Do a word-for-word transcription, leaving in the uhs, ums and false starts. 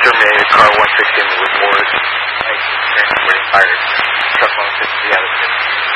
terminated car one sixteen with more ice transporting fire. Truck one sixty out of